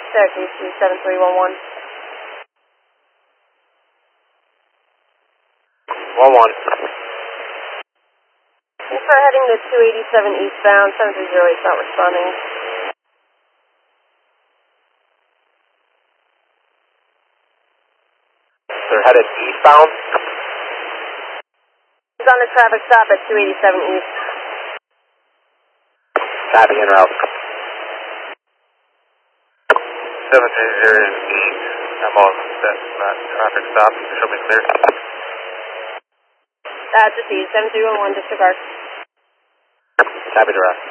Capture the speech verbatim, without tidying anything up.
Syracuse two seven three one one. one one. Thanks for heading to two eighty-seven eastbound, seven three zero eight, not responding. They're headed eastbound. He's on a traffic stop at two eighty-seven east. Copy en route. seven three zero eight. I'm all set. Not traffic stop. Show me clear. That's a seven three one one, disregard. Copy direct.